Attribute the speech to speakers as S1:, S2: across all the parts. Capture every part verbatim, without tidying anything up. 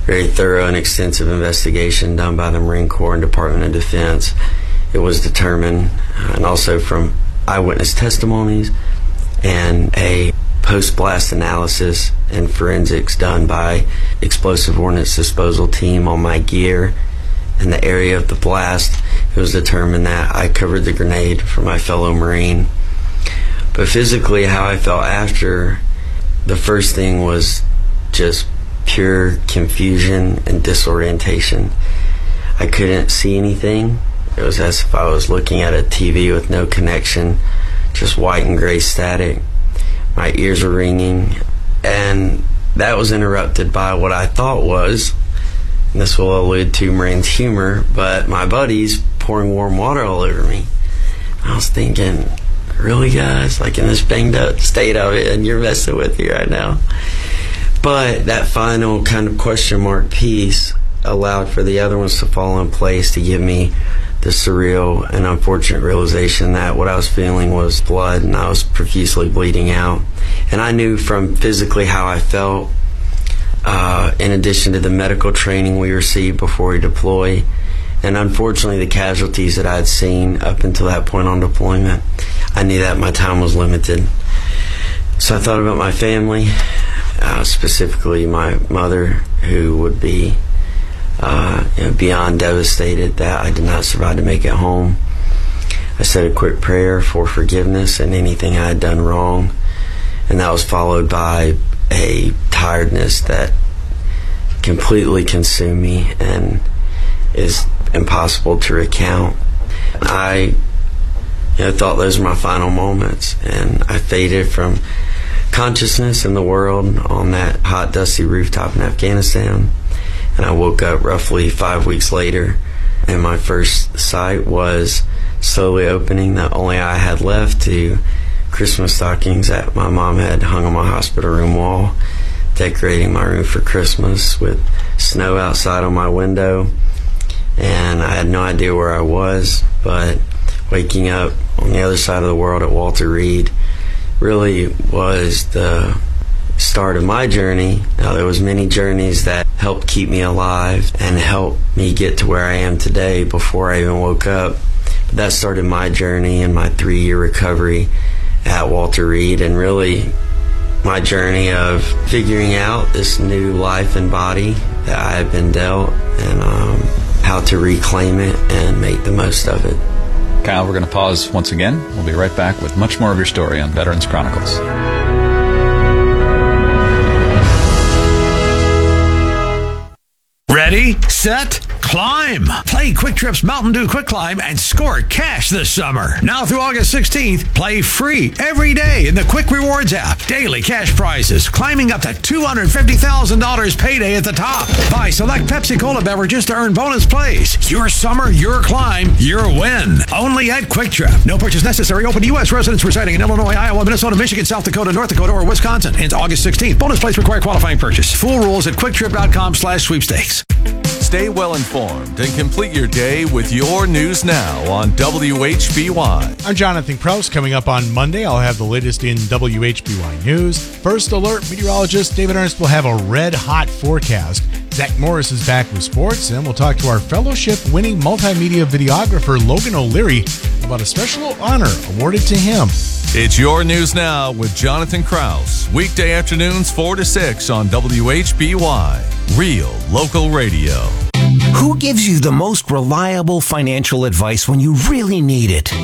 S1: very thorough and extensive investigation done by the Marine Corps and Department of Defense, it was determined, uh, and also from eyewitness testimonies and a post-blast analysis and forensics done by explosive ordnance disposal team on my gear in the area of the blast, it was determined that I covered the grenade for my fellow Marine. But physically, how I felt after, the first thing was just pure confusion and disorientation. I couldn't see anything. It was as if I was looking at a T V with no connection, just white and gray static. My ears were ringing, and that was interrupted by what I thought was, and this will allude to Marine's humor, but my buddies pouring warm water all over me. I was thinking, really, guys? Like, in this banged up state of it, and you're messing with me right now? But that final kind of question mark piece allowed for the other ones to fall in place to give me the surreal and unfortunate realization that what I was feeling was blood, and I was profusely bleeding out. And I knew from physically how I felt, uh, in addition to the medical training we received before we deploy, and unfortunately the casualties that I had seen up until that point on deployment, I knew that my time was limited. So I thought about my family, uh, specifically my mother, who would be Uh, you know, beyond devastated that I did not survive to make it home. I said a quick prayer for forgiveness and anything I had done wrong, and that was followed by a tiredness that completely consumed me and is impossible to recount. I you know, thought those were my final moments, and I faded from consciousness in the world on that hot, dusty rooftop in Afghanistan. And I woke up roughly five weeks later, and my first sight was slowly opening the only eye I had left to Christmas stockings that my mom had hung on my hospital room wall, decorating my room for Christmas with snow outside on my window. And I had no idea where I was, but waking up on the other side of the world at Walter Reed really was the start of my journey. Now, there was many journeys that helped keep me alive and helped me get to where I am today before I even woke up. But that started my journey and my three-year recovery at Walter Reed, and really my journey of figuring out this new life and body that I have been dealt, and um, how to reclaim it and make the most of it.
S2: Kyle, we're going to pause once again. We'll be right back with much more of your story on Veterans Chronicles.
S3: Ready, set, climb. Play Quick Trip's Mountain Dew Quick Climb and score cash this summer. Now through August sixteenth, play free every day in the Quick Rewards app. Daily cash prizes climbing up to two hundred fifty thousand dollars payday at the top. Buy select Pepsi Cola beverages to earn bonus plays. Your summer, your climb, your win. Only at Quick Trip. No purchase necessary. Open to U S residents residing in Illinois, Iowa, Minnesota, Michigan, South Dakota, North Dakota, or Wisconsin. Ends August sixteenth. Bonus plays require qualifying purchase. Full rules at quicktrip.com slash sweepstakes.
S4: Stay well informed and complete your day with your news now on W H B Y.
S5: I'm Jonathan Kraus. Coming up on Monday, I'll have the latest in W H B Y news. First alert, meteorologist David Ernst will have a red-hot forecast. Zach Morris is back with sports, and we'll talk to our fellowship-winning multimedia videographer Logan O'Leary about a special honor awarded to him.
S4: It's your news now with Jonathan Kraus. Weekday afternoons four to six on W H B Y. Real local radio.
S6: Who gives you the most reliable financial advice when you really need it?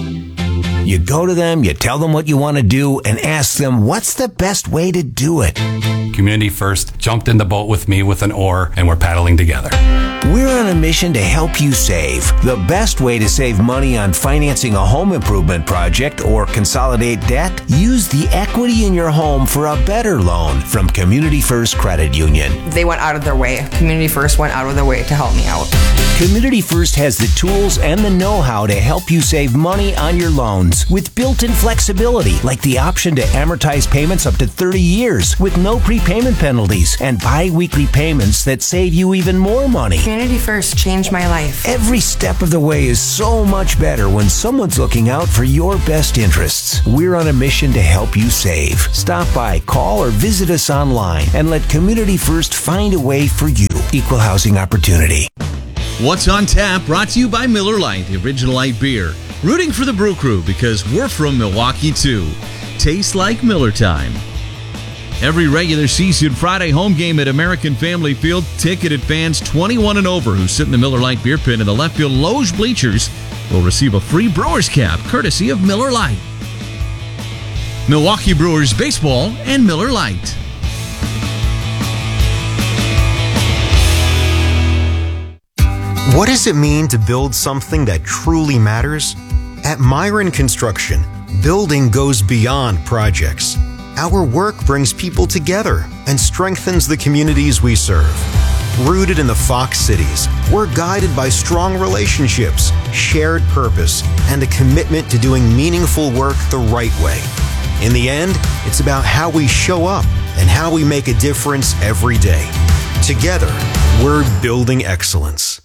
S6: You go to them, you tell them what you want to do, and ask them what's the best way to do it.
S7: Community First jumped in the boat with me with an oar, and we're paddling together.
S6: We're on a mission to help you save. The best way to save money on financing a home improvement project or consolidate debt? Use the equity in your home for a better loan from Community First Credit Union.
S8: They went out of their way. Community First went out of their way to help me out.
S6: Community First has the tools and the know-how to help you save money on your loans with built-in flexibility, like the option to amortize payments up to thirty years with no prepayment penalties and bi-weekly payments that save you even more money.
S8: Community First changed my life.
S6: Every step of the way is so much better when someone's looking out for your best interests. We're on a mission to help you save. Stop by, call, or visit us online and let Community First find a way for you. Equal housing opportunity.
S9: What's on Tap brought to you by Miller Lite, the original light beer. Rooting for the Brew Crew because we're from Milwaukee too. Tastes like Miller time. Every regular season Friday home game at American Family Field, ticketed fans twenty-one and over who sit in the Miller Lite beer pit in the left field Loge bleachers will receive a free Brewers cap courtesy of Miller Lite. Milwaukee Brewers baseball and Miller Lite.
S10: What does it mean to build something that truly matters? At Myron Construction, building goes beyond projects. Our work brings people together and strengthens the communities we serve. Rooted in the Fox Cities, we're guided by strong relationships, shared purpose, and a commitment to doing meaningful work the right way. In the end, it's about how we show up and how we make a difference every day. Together, we're building excellence.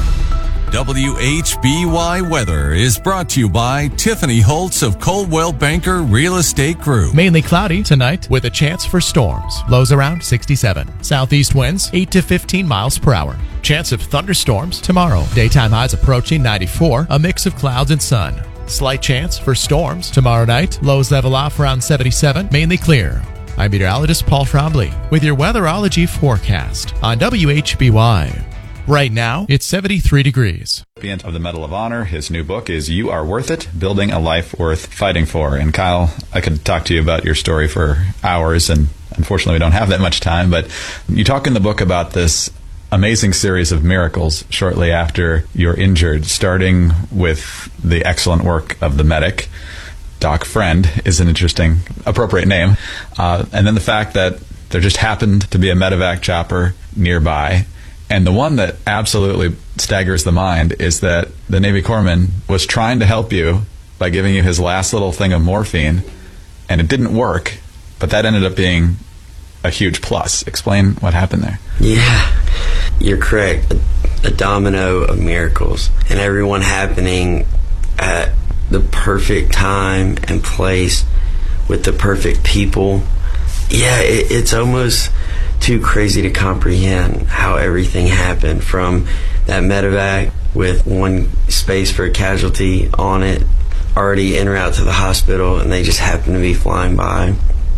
S4: W H B Y Weather is brought to you by Tiffany Holtz of Coldwell Banker Real Estate Group.
S11: Mainly cloudy tonight with a chance for storms. Lows around sixty-seven. Southeast winds eight to fifteen miles per hour. Chance of thunderstorms tomorrow. Daytime highs approaching ninety-four. A mix of clouds and sun. Slight chance for storms tomorrow night. Lows level off around seventy-seven. Mainly clear. I'm meteorologist Paul Trombley with your weatherology forecast on W H B Y. Right now, it's seventy-three degrees.
S2: Recipient of the Medal of Honor, his new book is You Are Worth It, Building a Life Worth Fighting For. And Kyle, I could talk to you about your story for hours, and unfortunately we don't have that much time, but you talk in the book about this amazing series of miracles shortly after you're injured, starting with the excellent work of the medic. Doc Friend is an interesting, appropriate name. Uh, and then the fact that there just happened to be a medevac chopper nearby. And the one that absolutely staggers the mind is that the Navy corpsman was trying to help you by giving you his last little thing of morphine, and it didn't work, but that ended up being a huge plus. Explain what happened there.
S1: Yeah, you're correct. A, a domino of miracles, and everyone happening at the perfect time and place with the perfect people. Yeah, it, it's almost too crazy to comprehend how everything happened, from that medevac with one space for a casualty on it already en route to the hospital, and they just happened to be flying by.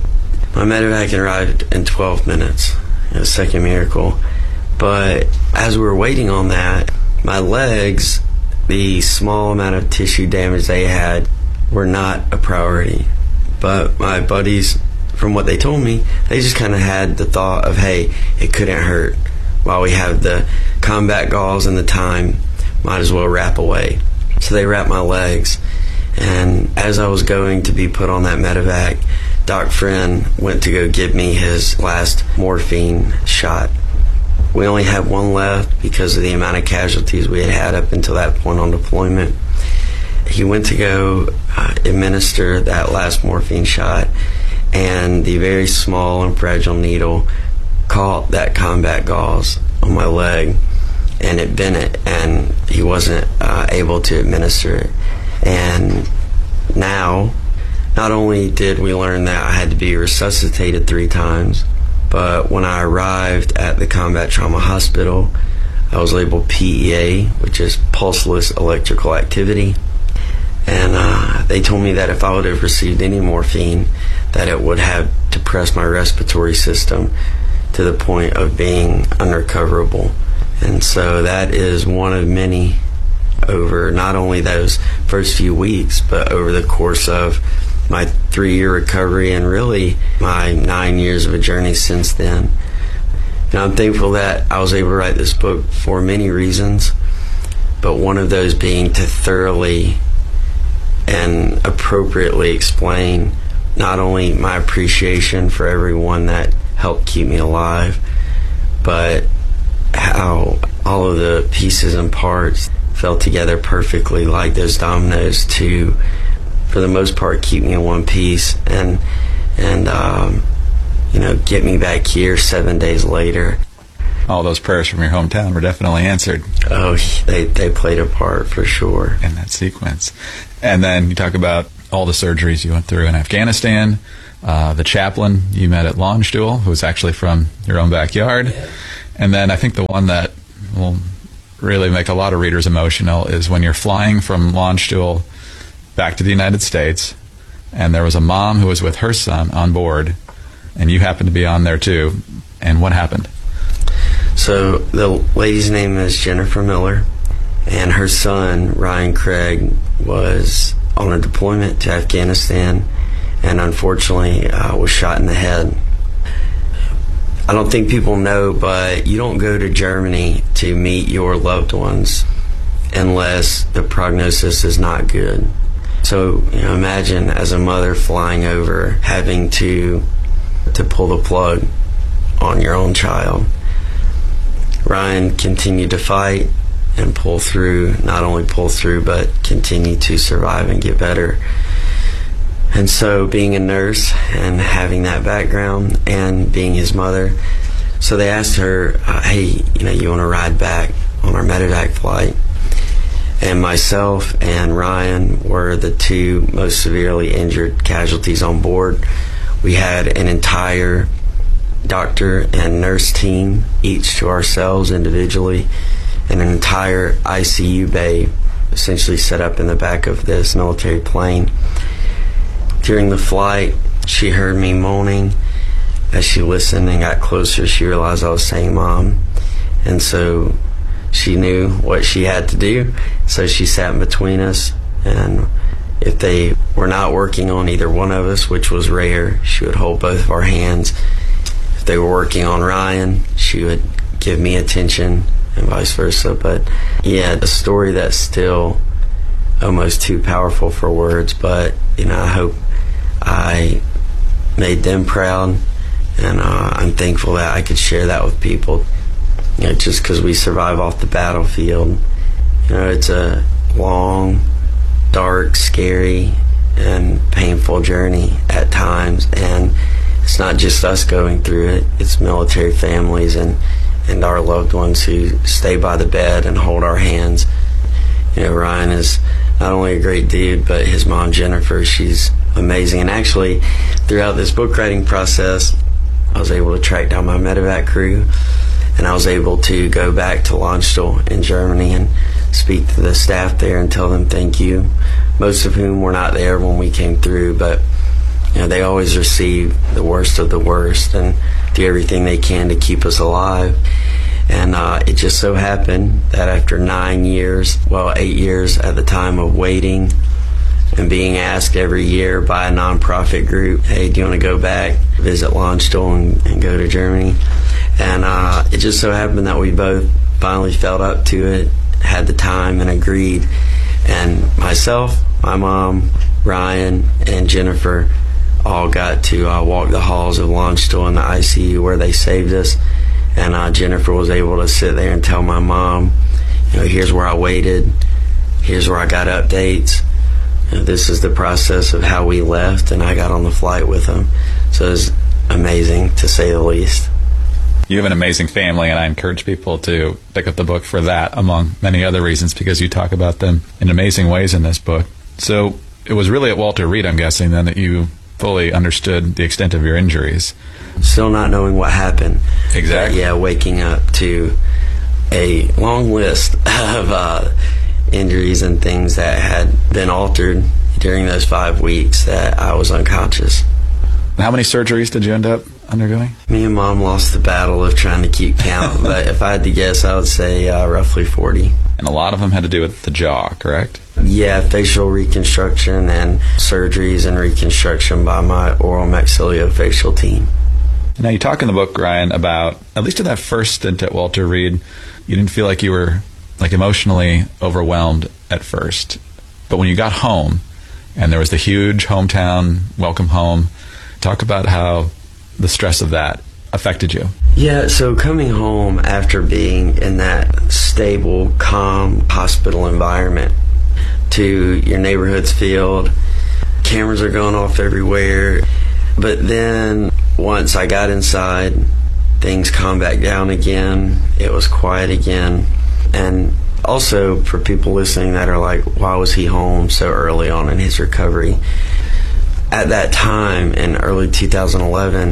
S1: My medevac arrived in twelve minutes. It was a second miracle. But as we were waiting on that, my legs, the small amount of tissue damage they had, were not a priority. But my buddies, from what they told me, they just kind of had the thought of, hey, it couldn't hurt. While we have the combat gauze and the time, might as well wrap away. So they wrapped my legs. And as I was going to be put on that medevac, Doc Friend went to go give me his last morphine shot. We only had one left because of the amount of casualties we had had up until that point on deployment. He went to go uh, administer that last morphine shot, and the very small and fragile needle caught that combat gauze on my leg, and it bent it, and he wasn't uh, able to administer it. And now, not only did we learn that I had to be resuscitated three times, but when I arrived at the Combat Trauma Hospital, I was labeled P E A, which is pulseless electrical activity. And uh, they told me that if I would have received any morphine, that it would have depressed my respiratory system to the point of being unrecoverable. And so that is one of many over not only those first few weeks, but over the course of my three-year recovery and really my nine years of a journey since then. And I'm thankful that I was able to write this book for many reasons, but one of those being to thoroughly and appropriately explain not only my appreciation for everyone that helped keep me alive, but how all of the pieces and parts fell together perfectly like those dominoes to, for the most part, keep me in one piece and and um, you know, get me back here seven days later.
S2: All those prayers from your hometown were definitely answered.
S1: Oh, they they played a part for sure
S2: in that sequence. And then you talk about all the surgeries you went through in Afghanistan, uh, the chaplain you met at Launch Duel, who was actually from your own backyard, And then I think the one that will really make a lot of readers emotional is when you're flying from Landstuhl back to the United States, and there was a mom who was with her son on board, and you happened to be on there too. And what happened?
S1: So the lady's name is Jennifer Miller, and her son, Ryan Craig, was on a deployment to Afghanistan and unfortunately uh, was shot in the head. I don't think people know, but you don't go to Germany to meet your loved ones unless the prognosis is not good. So, you know, imagine as a mother flying over, having to to pull the plug on your own child. Ryan continued to fight and pull through, not only pull through, but continue to survive and get better. And so being a nurse and having that background and being his mother, so they asked her, uh, hey, you know, you want to ride back on our medevac flight? And myself and Ryan were the two most severely injured casualties on board. We had an entire doctor and nurse team, each to ourselves individually, and an entire I C U bay essentially set up in the back of this military plane. During the flight, she heard me moaning. As she listened and got closer, she realized I was saying Mom, and so she knew what she had to do. So she sat in between us, and if they were not working on either one of us, which was rare, she would hold both of our hands. If they were working on Ryan, she would give me attention, and vice versa. But yeah, a story that's still almost too powerful for words, but you know, I hope I made them proud, and uh, I'm thankful that I could share that with people. You know, just because we survive off the battlefield, you know, it's a long, dark, scary, and painful journey at times, and it's not just us going through it, it's military families and and our loved ones who stay by the bed and hold our hands. You know, Ryan is not only a great dude, but his mom, Jennifer, she's amazing. And actually, throughout this book writing process, I was able to track down my medevac crew, and I was able to go back to Landstuhl in Germany and speak to the staff there and tell them thank you, most of whom were not there when we came through, but you know, they always receive the worst of the worst and do everything they can to keep us alive. And uh, it just so happened that after nine years, well, eight years at the time of waiting and being asked every year by a nonprofit group, hey, do you want to go back, visit Landstuhl and, and go to Germany? And uh, it just so happened that we both finally felt up to it, had the time, and agreed. And myself, my mom, Ryan, and Jennifer all got to uh, walk the halls of Landstuhl in the I C U where they saved us. And uh, Jennifer was able to sit there and tell my mom, you know, here's where I waited, here's where I got updates. You know, this is the process of how we left, and I got on the flight with them. So it was amazing, to say the least.
S2: You have an amazing family, and I encourage people to pick up the book for that, among many other reasons, because you talk about them in amazing ways in this book. So it was really at Walter Reed, I'm guessing, then, that you fully understood the extent of your injuries.
S1: Still not knowing what happened.
S2: Exactly.
S1: But yeah, waking up to a long list of uh, injuries and things that had been altered during those five weeks that I was unconscious.
S2: How many surgeries did you end up undergoing?
S1: Me and Mom lost the battle of trying to keep count, but if I had to guess, I would say uh, roughly forty.
S2: And a lot of them had to do with the jaw, correct?
S1: Yeah, facial reconstruction and surgeries and reconstruction by my oral maxillofacial team.
S2: Now, you talk in the book, Ryan, about, at least in that first stint at Walter Reed, you didn't feel like you were like emotionally overwhelmed at first. But when you got home, and there was the huge hometown welcome home, talk about how the stress of that affected you.
S1: Yeah, so coming home after being in that stable, calm hospital environment to your neighborhood's field, cameras are going off everywhere. But then once I got inside, things calmed back down again. It was quiet again. And also for people listening that are like, why was he home so early on in his recovery? At that time, in early two thousand eleven,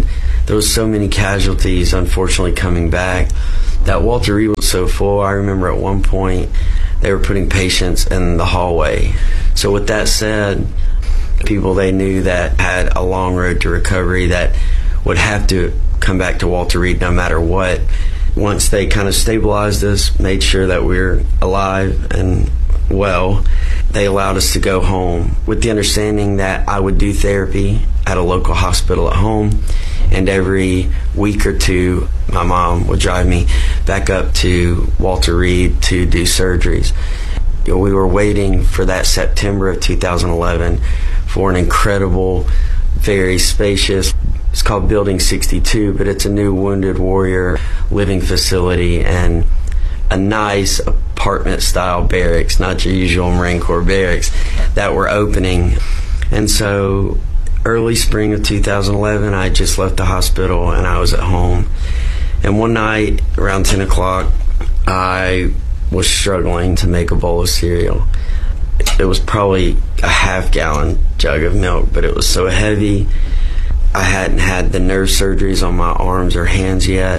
S1: there was so many casualties, unfortunately, coming back that Walter Reed was so full. I remember at one point they were putting patients in the hallway. So with that said, people they knew that had a long road to recovery that would have to come back to Walter Reed no matter what. Once they kind of stabilized us, made sure that we were alive and well, they allowed us to go home with the understanding that I would do therapy at a local hospital at home, and every week or two my mom would drive me back up to Walter Reed to do surgeries. You know, we were waiting for that September of two thousand eleven for an incredible, very spacious, it's called Building sixty-two, but it's a new Wounded Warrior living facility and a nice apartment-style barracks, not your usual Marine Corps barracks, that were opening. And so early spring of two thousand eleven, I just left the hospital and I was at home. And one night around ten o'clock, I was struggling to make a bowl of cereal. It was probably a half gallon jug of milk, but it was so heavy. I hadn't had the nerve surgeries on my arms or hands yet.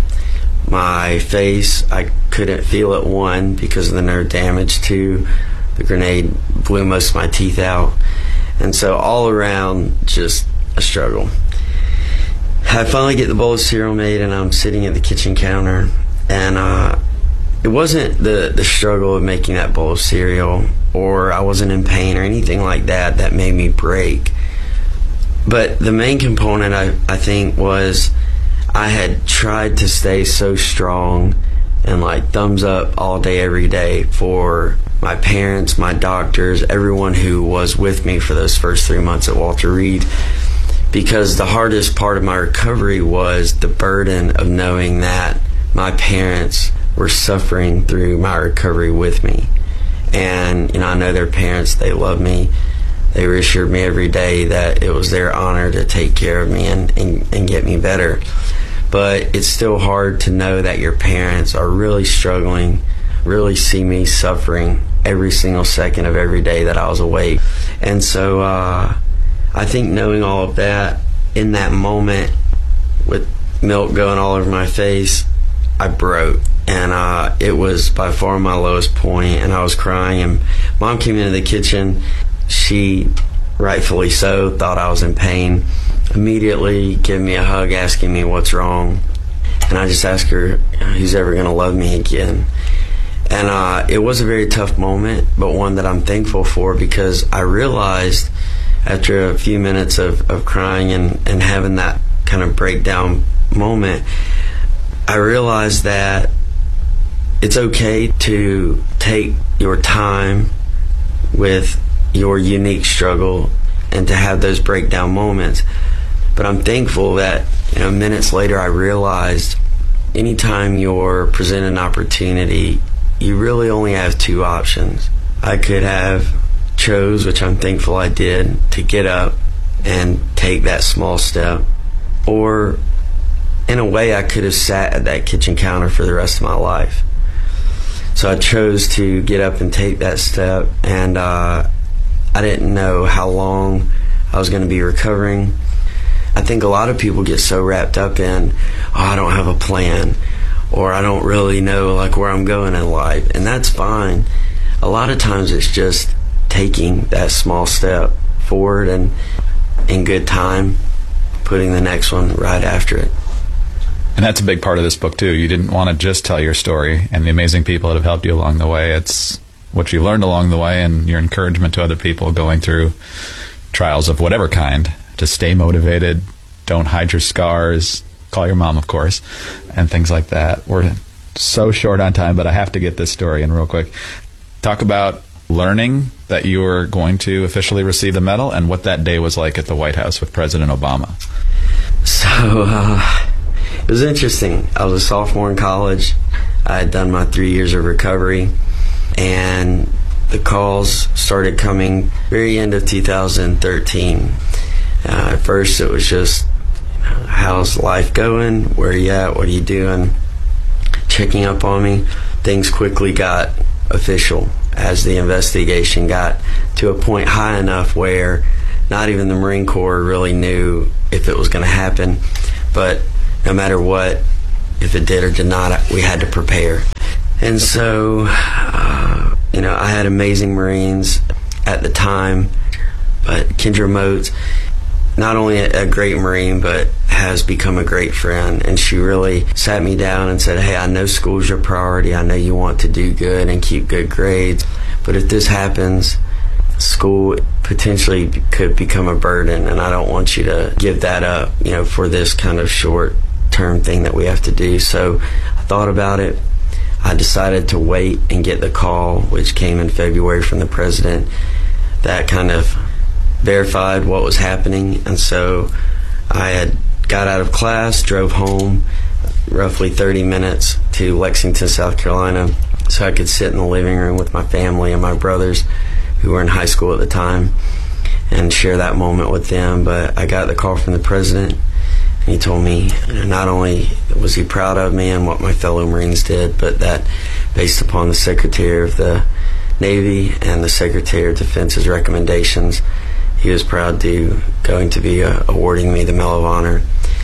S1: My face, I couldn't feel it, one, because of the nerve damage. Two, the grenade blew most of my teeth out. And so all around, just a struggle. I finally get the bowl of cereal made, and I'm sitting at the kitchen counter. And uh, it wasn't the, the struggle of making that bowl of cereal, or I wasn't in pain or anything like that that made me break. But the main component, I, I think, was I had tried to stay so strong and like thumbs up all day, every day for my parents, my doctors, everyone who was with me for those first three months at Walter Reed. Because the hardest part of my recovery was the burden of knowing that my parents were suffering through my recovery with me. And, you know, I know their parents, they love me. They reassured me every day that it was their honor to take care of me and, and, and get me better. But it's still hard to know that your parents are really struggling, really see me suffering every single second of every day that I was awake. And so uh, I think knowing all of that, in that moment, with milk going all over my face, I broke. And uh, it was by far my lowest point, and I was crying. And Mom came into the kitchen. She, rightfully so, thought I was in pain. Immediately gave me a hug, asking me what's wrong. And I just asked her who's ever going to love me again. And uh, it was a very tough moment, but one that I'm thankful for, because I realized after a few minutes of, of crying and, and having that kind of breakdown moment, I realized that it's okay to take your time with your unique struggle and to have those breakdown moments. But I'm thankful that, you know, minutes later I realized anytime you're presented an opportunity, you really only have two options. I could have chose, which I'm thankful I did, to get up and take that small step. Or in a way, I could have sat at that kitchen counter for the rest of my life. So I chose to get up and take that step, and uh, I didn't know how long I was going to be recovering. I think a lot of people get so wrapped up in, oh, I don't have a plan, or I don't really know like where I'm going in life, and that's fine. A lot of times it's just taking that small step forward and in good time, putting the next one right after it.
S2: And that's a big part of this book, too. You didn't want to just tell your story and the amazing people that have helped you along the way. It's what you learned along the way and your encouragement to other people going through trials of whatever kind, to stay motivated, don't hide your scars, call your mom, of course, and things like that. We're so short on time, but I have to get this story in real quick. Talk about learning that you were going to officially receive the medal and what that day was like at the White House with President Obama.
S1: So, uh, it was interesting. I was a sophomore in college. I had done my three years of recovery, and the calls started coming very end of two thousand thirteen. Uh, at first, it was just, you know, how's life going? Where are you at? What are you doing? Checking up on me. Things quickly got official as the investigation got to a point high enough where not even the Marine Corps really knew if it was going to happen. but no matter what, if it did or did not, we had to prepare. And so, uh, you know, I had amazing Marines at the time, but Kendra Moats, not only a great Marine, but has become a great friend. And she really sat me down and said, hey, I know school's your priority. I know you want to do good and keep good grades. But if this happens, school potentially could become a burden, and I don't want you to give that up, you know, for this kind of short-term thing that we have to do. So I thought about it. I decided to wait and get the call, which came in February from the president. That kind of verified what was happening, and so I had got out of class, drove home roughly thirty minutes to Lexington, South Carolina, so I could sit in the living room with my family and my brothers who were in high school at the time and share that moment with them. But I got the call from the president, and he told me not only was he proud of me and what my fellow Marines did, but that based upon the Secretary of the Navy and the Secretary of Defense's recommendations, he was proud to going to be uh, awarding me the Medal of Honor.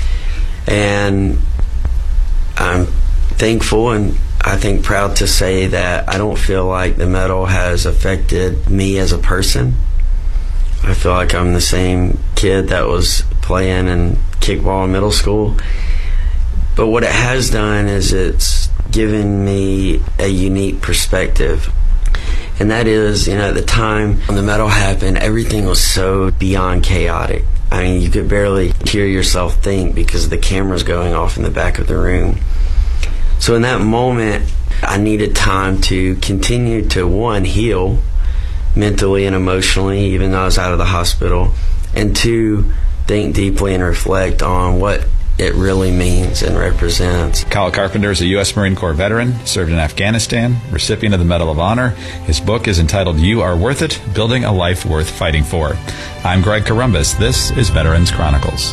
S1: And I'm thankful and I think proud to say that I don't feel like the medal has affected me as a person. I feel like I'm the same kid that was playing in kickball in middle school. But what it has done is it's given me a unique perspective. And that is, you know, at the time when the medal happened, everything was so beyond chaotic. I mean, you could barely hear yourself think because the camera's going off in the back of the room. So in that moment, I needed time to continue to, one, heal mentally and emotionally, even though I was out of the hospital, and two, think deeply and reflect on what it really means and represents.
S2: Kyle Carpenter is a U S Marine Corps veteran, served in Afghanistan, recipient of the Medal of Honor. His book is entitled You Are Worth It, Building a Life Worth Fighting For. I'm Greg Corombos. This is Veterans Chronicles.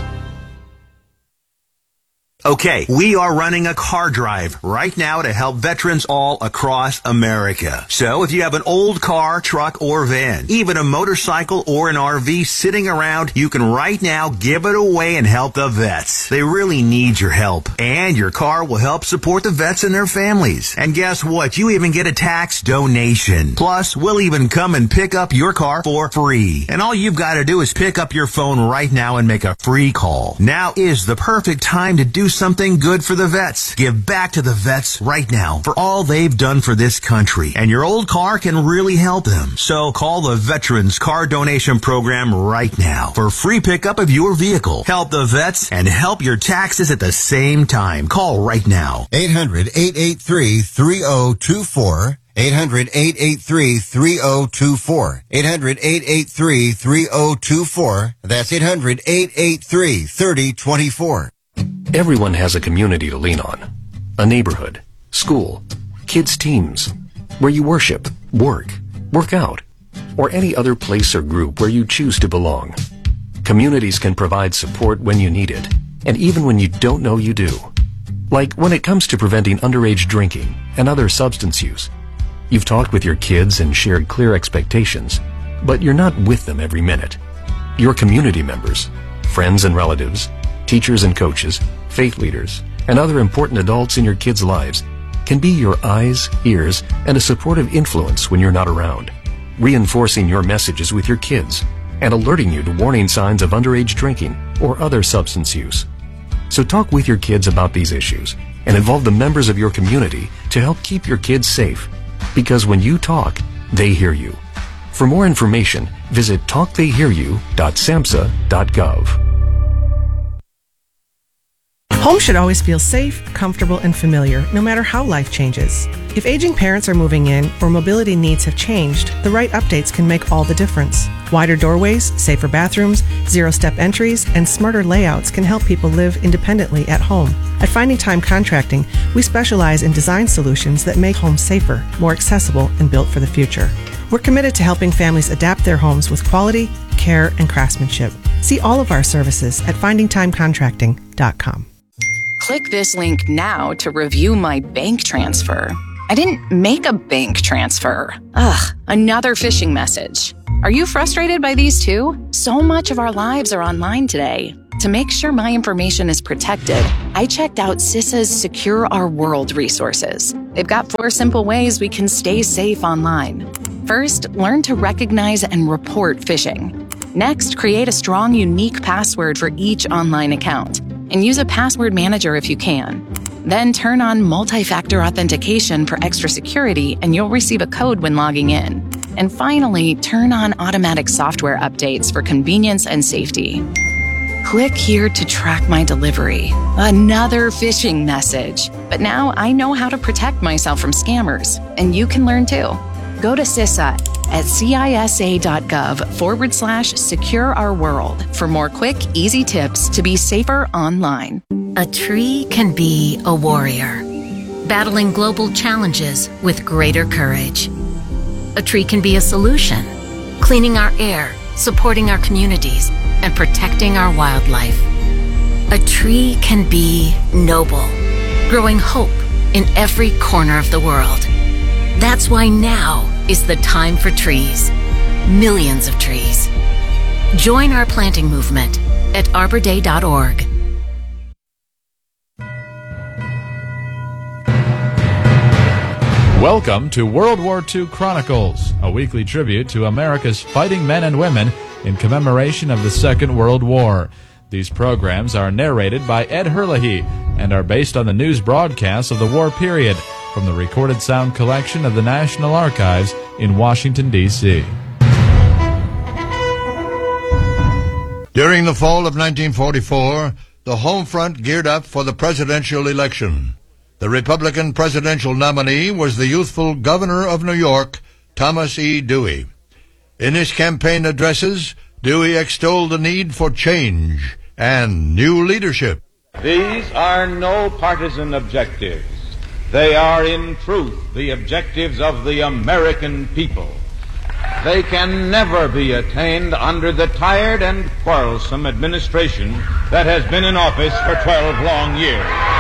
S12: Okay, we are running a car drive right now to help veterans all across America. So if you have an old car, truck, or van, even a motorcycle or an R V sitting around, you can right now give it away and help the vets. They really need your help. And your car will help support the vets and their families. And guess what? You even get a tax donation. Plus, we'll even come and pick up your car for free. And all you've got to do is pick up your phone right now and make a free call. Now is the perfect time to do something good for the vets. Give back to the vets right now for all they've done for this country. And your old car can really help them. So call the Veterans Car Donation Program right now for free pickup of your vehicle. Help the vets and help your taxes at the same time. Call right now.
S13: eight hundred, eight eight three, three oh two four. eight hundred, eight eight three, three oh two four. eight hundred, eight eight three, three oh two four. That's eight hundred, eight eight three, three oh two four.
S14: Everyone has a community to lean on. A neighborhood, school, kids' teams, where you worship, work, work out, or any other place or group where you choose to belong. Communities can provide support when you need it, and even when you don't know you do. Like when it comes to preventing underage drinking and other substance use. You've talked with your kids and shared clear expectations, but you're not with them every minute. Your community members, friends and relatives, teachers and coaches, faith leaders, and other important adults in your kids' lives can be your eyes, ears, and a supportive influence when you're not around, reinforcing your messages with your kids and alerting you to warning signs of underage drinking or other substance use. So talk with your kids about these issues and involve the members of your community to help keep your kids safe. Because when you talk, they hear you. For more information, visit talk they hear you dot samhsa dot gov.
S15: Home should always feel safe, comfortable, and familiar, no matter how life changes. If aging parents are moving in or mobility needs have changed, the right updates can make all the difference. Wider doorways, safer bathrooms, zero-step entries, and smarter layouts can help people live independently at home. At Finding Time Contracting, we specialize in design solutions that make homes safer, more accessible, and built for the future. We're committed to helping families adapt their homes with quality, care, and craftsmanship. See all of our services at finding time contracting dot com.
S16: Click this link now to review my bank transfer. I didn't make a bank transfer. Ugh, another phishing message. Are you frustrated by these too? So much of our lives are online today. To make sure my information is protected, I checked out CISA's Secure Our World resources. They've got four simple ways we can stay safe online. First, learn to recognize and report phishing. Next, create a strong, unique password for each online account, and use a password manager if you can. Then turn on multi-factor authentication for extra security, and you'll receive a code when logging in. And finally, turn on automatic software updates for convenience and safety. Click here to track my delivery. Another phishing message. But now I know how to protect myself from scammers, and you can learn too. Go to CISA at cisa.gov forward slash secure our world for more quick, easy tips to be safer online.
S17: A tree can be a warrior, battling global challenges with greater courage. A tree can be a solution, cleaning our air, supporting our communities, and protecting our wildlife. A tree can be noble, growing hope in every corner of the world. That's why now is the time for trees. Millions of trees. Join our planting movement at arbor day dot org.
S18: Welcome to World War Two Chronicles, a weekly tribute to America's fighting men and women in commemoration of the Second World War. These programs are narrated by Ed Herlihy and are based on the news broadcasts of the war period from the recorded sound collection of the National Archives in Washington, D C
S19: During the fall of nineteen forty-four, the home front geared up for the presidential election. The Republican presidential nominee was the youthful governor of New York, Thomas E. Dewey. In his campaign addresses, Dewey extolled the need for change and new leadership.
S20: These are no partisan objectives. They are, in truth, the objectives of the American people. They can never be attained under the tired and quarrelsome administration that has been in office for twelve long years.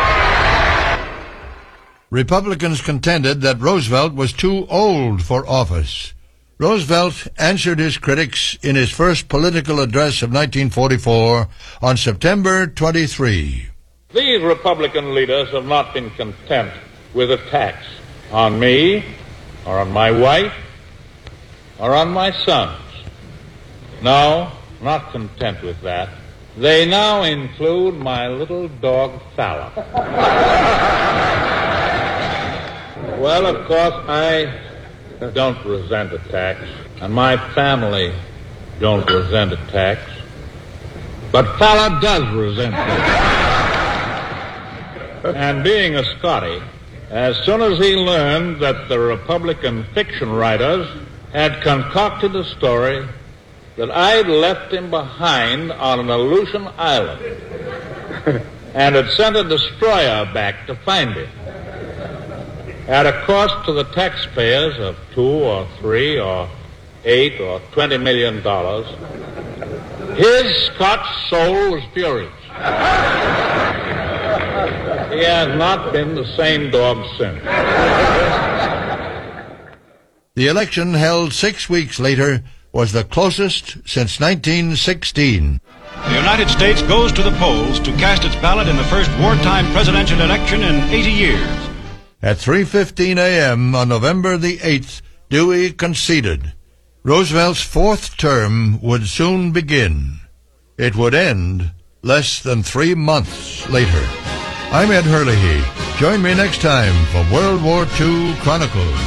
S19: Republicans contended that Roosevelt was too old for office. Roosevelt answered his critics in his first political address of nineteen forty-four on September twenty-third.
S20: These Republican leaders have not been content with attacks on me, or on my wife, or on my sons. No, not content with that. They now include my little dog, Fallon. Well, of course, I don't resent attacks, and my family don't resent attacks, but Fallon does resent them. And being a Scotty, as soon as he learned that the Republican fiction writers had concocted a story that I'd left him behind on an Aleutian island and had sent a destroyer back to find him at a cost to the taxpayers of two or three or eight or twenty million dollars, his Scotch soul was furious. He has not been the same dog since.
S19: The election, held six weeks later, was the closest since nineteen sixteen.
S21: The United States goes to the polls to cast its ballot in the first wartime presidential election in eighty years.
S19: At three fifteen a.m. on November the eighth, Dewey conceded. Roosevelt's fourth term would soon begin. It would end less than three months later. I'm Ed Herlihy. Join me next time for World War Two Chronicles.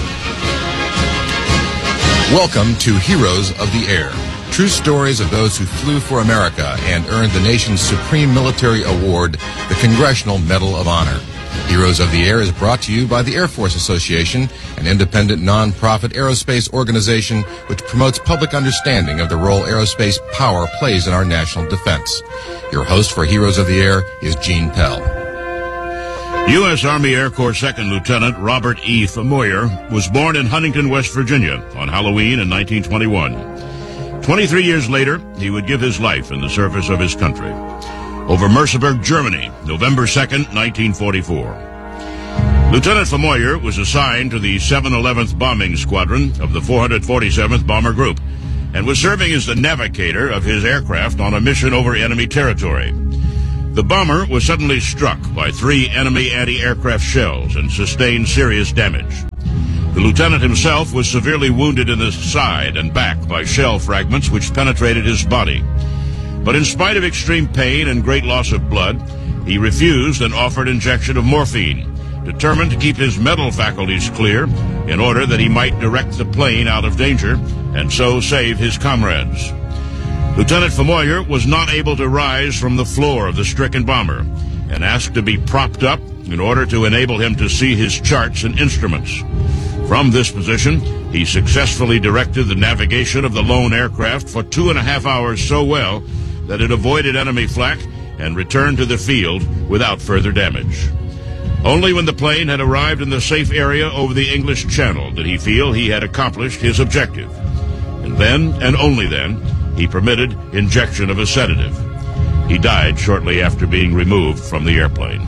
S22: Welcome to Heroes of the Air. True stories of those who flew for America and earned the nation's supreme military award, the Congressional Medal of Honor. Heroes of the Air is brought to you by the Air Force Association, an independent non-profit aerospace organization which promotes public understanding of the role aerospace power plays in our national defense. Your host for Heroes of the Air is Gene Pell.
S23: U S. Army Air Corps Second Lieutenant Robert E. Moyer was born in Huntington, West Virginia on Halloween in nineteen twenty-one. Twenty-three years later, he would give his life in the service of his country. Over Merseburg, Germany, November second, nineteen forty-four. Lieutenant Moyer was assigned to the seven eleventh Bombing Squadron of the four hundred forty-seventh Bomber Group. and was serving as the navigator of his aircraft on a mission over enemy territory. The bomber was suddenly struck by three enemy anti-aircraft shells and sustained serious damage. The lieutenant himself was severely wounded in the side and back by shell fragments which penetrated his body. But in spite of extreme pain and great loss of blood, he refused an offered injection of morphine, determined to keep his mental faculties clear in order that he might direct the plane out of danger and so save his comrades. Lieutenant Famoyer was not able to rise from the floor of the stricken bomber and asked to be propped up in order to enable him to see his charts and instruments. From this position, he successfully directed the navigation of the lone aircraft for two and a half hours so well that it avoided enemy flak and returned to the field without further damage. Only when the plane had arrived in the safe area over the English Channel did he feel he had accomplished his objective. And then, and only then, he permitted injection of a sedative. He died shortly after being removed from the airplane.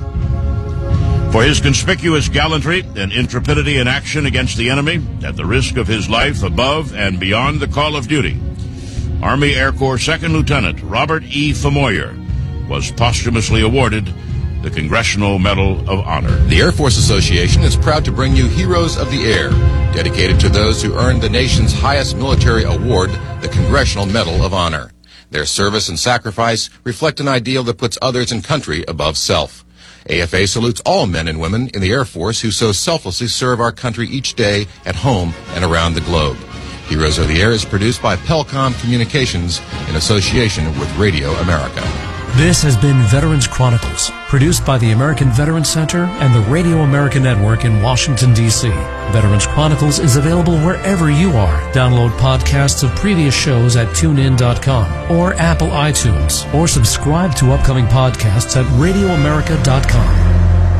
S23: For his conspicuous gallantry and intrepidity in action against the enemy, at the risk of his life above and beyond the call of duty, Army Air Corps Second Lieutenant Robert E. Famoyer was posthumously awarded the Congressional Medal of Honor.
S22: The Air Force Association is proud to bring you Heroes of the Air, dedicated to those who earned the nation's highest military award, the Congressional Medal of Honor. Their service and sacrifice reflect an ideal that puts others and country above self. A F A salutes all men and women in the Air Force who so selflessly serve our country each day at home and around the globe. Heroes of the Air is produced by Pelcom Communications in association with Radio America.
S3: This has been Veterans Chronicles, produced by the American Veterans Center and the Radio America Network in Washington, D C Veterans Chronicles is available wherever you are. Download podcasts of previous shows at tune in dot com or Apple iTunes, or subscribe to upcoming podcasts at radio america dot com.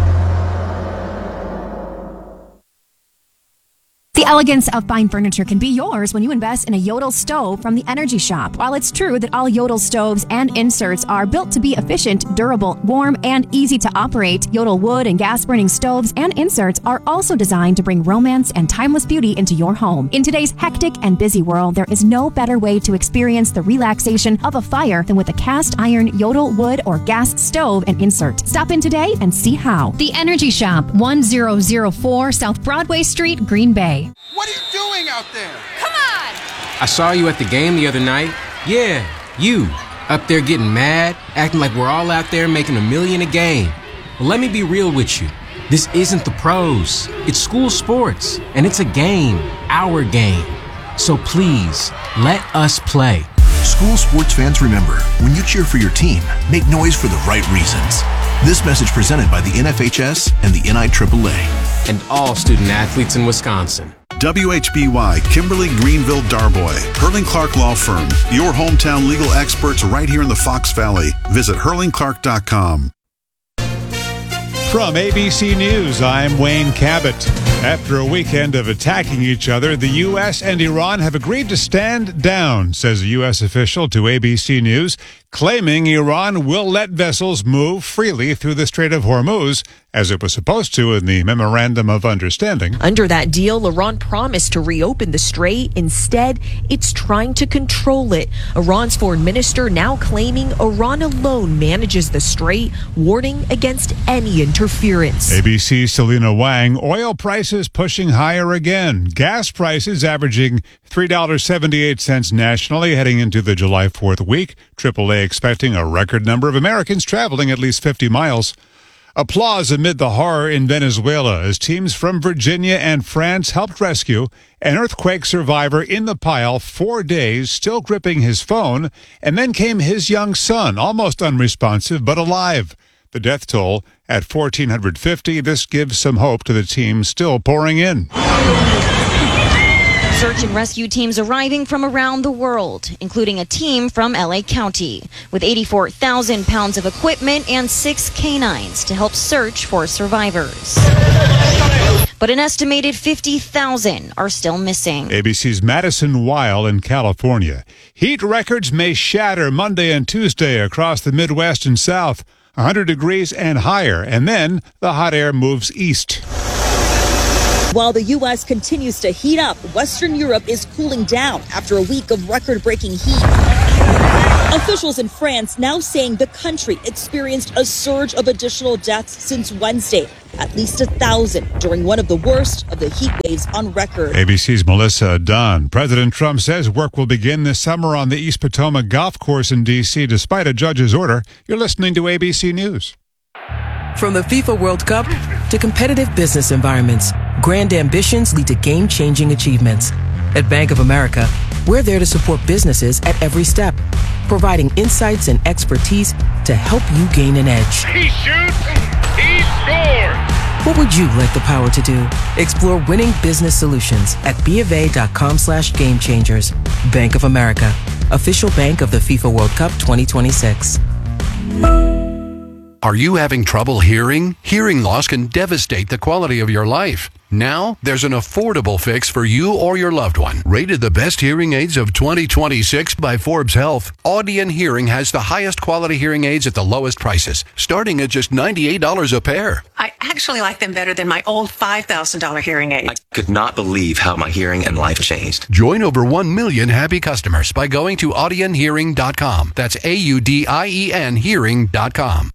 S5: The elegance of fine furniture can be yours when you invest in a Yodel stove from the Energy Shop. While it's true that all Yodel stoves and inserts are built to be efficient, durable, warm, and easy to operate, Yodel wood and gas-burning stoves and inserts are also designed to bring romance and timeless beauty into your home. In today's hectic and busy world, there is no better way to experience the relaxation of a fire than with a cast iron Yodel wood or gas stove and insert. Stop in today and see how.
S7: The Energy Shop, one thousand four South Broadway Street, Green Bay.
S24: What are you doing out there?
S7: Come on!
S25: I saw you at the game the other night. Yeah, you. Up there getting mad, acting like we're all out there making a million a game. Well, let me be real with you. This isn't the pros. It's school sports, and it's a game, our game. So please, let us play.
S26: School sports fans, remember, when you cheer for your team, make noise for the right reasons. This message presented by the N F H S and the N I triple A.
S25: And all student athletes in Wisconsin.
S27: W H B Y, Kimberly Greenville Darboy, Hurling Clark Law Firm, your hometown legal experts right here in the Fox Valley. Visit hurling clark dot com.
S28: From A B C News, I'm Wayne Cabot. After a weekend of attacking each other, the U S and Iran have agreed to stand down, says a U S official to A B C News, claiming Iran will let vessels move freely through the Strait of Hormuz, as it was supposed to in the Memorandum of Understanding.
S29: Under that deal, Iran promised to reopen the strait. Instead, it's trying to control it. Iran's foreign minister now claiming Iran alone manages the strait, warning against any interference.
S28: A B C's Selena Wang, oil prices pushing higher again. Gas prices averaging three dollars and seventy-eight cents nationally heading into the July fourth week. triple A expecting a record number of Americans traveling at least fifty miles. Applause amid the horror in Venezuela as teams from Virginia and France helped rescue an earthquake survivor in the pile four days, still gripping his phone, and then came his young son, almost unresponsive but alive. The death toll at one thousand four hundred fifty. This gives some hope to the team still pouring in.
S30: Search and rescue teams arriving from around the world, including a team from L A County, with eighty-four thousand pounds of equipment and six canines to help search for survivors. But an estimated fifty thousand are still missing.
S28: A B C's Madison Weil in California. Heat records may shatter Monday and Tuesday across the Midwest and South, one hundred degrees and higher, and then the hot air moves east.
S1: While the U S continues to heat up, Western Europe is cooling down after a week of record-breaking heat. Officials in France now saying the country experienced a surge of additional deaths since Wednesday, at least a thousand during one of the worst of the heat waves on record.
S28: A B C's Melissa Dunn. President Trump says work will begin this summer on the East Potomac Golf Course in D C despite a judge's order. You're listening to A B C News.
S2: From the FIFA World Cup to competitive business environments, grand ambitions lead to game-changing achievements. At Bank of America, we're there to support businesses at every step, providing insights and expertise to help you gain an edge.
S4: He shoots, he scores!
S2: What would you like the power to do? Explore winning business solutions at BofA.com slash game changers. Bank of America, official bank of the FIFA World Cup twenty twenty-six.
S6: Are you having trouble hearing? Hearing loss can devastate the quality of your life. Now, there's an affordable fix for you or your loved one. Rated the best hearing aids of twenty twenty-six by Forbes Health, Audion Hearing has the highest quality hearing aids at the lowest prices, starting at just ninety-eight dollars a pair.
S8: I actually like them better than my old five thousand dollars hearing aid.
S9: I could not believe how my hearing and life changed.
S6: Join over one million happy customers by going to audion hearing dot com. That's A U D I E N hearing dot com.